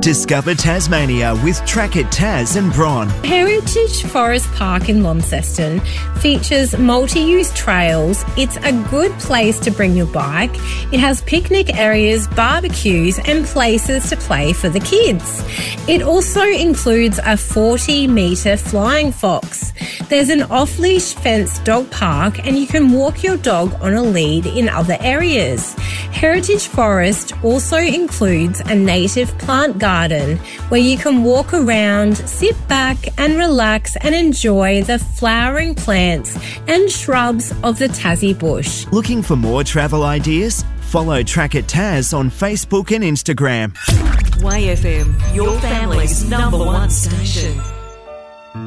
Discover Tasmania with Track It Tas and Bron. Heritage Forest Park in Launceston features multi-use trails. It's a good place to bring your bike. It has picnic areas, barbecues and places to play for the kids. It also includes a 40-metre flying fox. There's an off-leash fenced dog park and you can walk your dog on a lead in other areas. Heritage Forest also includes a native plant garden where you can walk around, sit back and relax and enjoy the flowering plants and shrubs of the Tassie bush. Looking for more travel ideas? Follow Track It Tas on Facebook and Instagram. Way FM, your family's number one station.